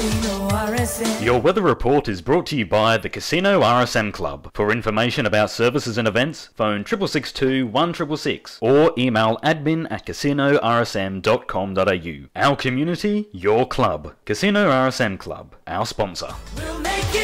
Your weather report is brought to you by the Casino RSM Club. For information about services and events, phone 6662 1666 or email admin@casinorsm.com.au. Our community, your club. Casino RSM Club, our sponsor.